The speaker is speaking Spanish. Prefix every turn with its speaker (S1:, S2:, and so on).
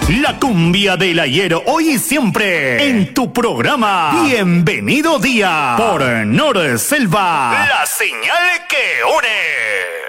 S1: La cumbia del ayer, hoy y siempre, en tu programa. Bienvenido día, por Nor Selva, la señal que une.